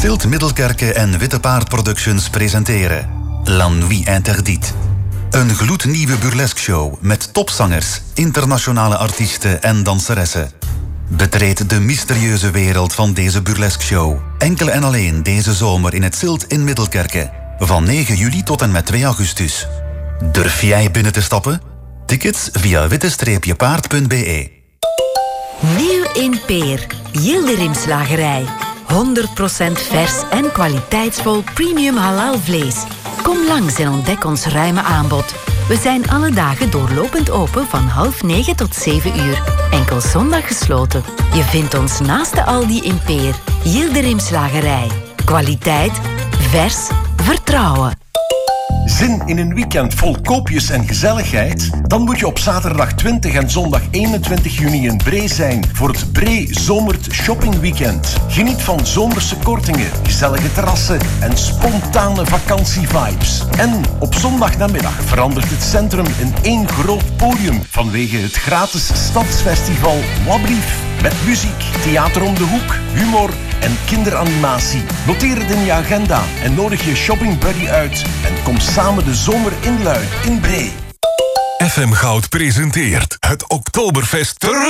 Zilt Middelkerke en Witte Paard Productions presenteren La Nuit Interdite. Een gloednieuwe burlesque show met topzangers, internationale artiesten en danseressen. Betreed de mysterieuze wereld van deze burlesque show. Enkel en alleen deze zomer in het Zilt in Middelkerke. Van 9 juli tot en met 2 augustus. Durf jij binnen te stappen? Tickets via witte-paard.be. Nieuw in Peer. Yildirim-slagerij. 100% vers en kwaliteitsvol premium halal vlees. Kom langs en ontdek ons ruime aanbod. We zijn alle dagen doorlopend open van 8:30 tot 7 uur. Enkel zondag gesloten. Je vindt ons naast de Aldi in Peer. Yildirim-slagerij. Kwaliteit, vers, vertrouwen. Zin in een weekend vol koopjes en gezelligheid? Dan moet je op zaterdag 20 en zondag 21 juni in Bree zijn voor het Bree Zomert Shopping Weekend. Geniet van zomerse kortingen, gezellige terrassen en spontane vakantievibes. En op zondagnamiddag verandert het centrum in één groot podium vanwege het gratis stadsfestival Wablief. Met muziek, theater om de hoek, humor en kinderanimatie. Noteer het in je agenda en nodig je shopping buddy uit. En kom samen de zomer inluiden in Bree. FM Goud presenteert het Oktoberfest terug.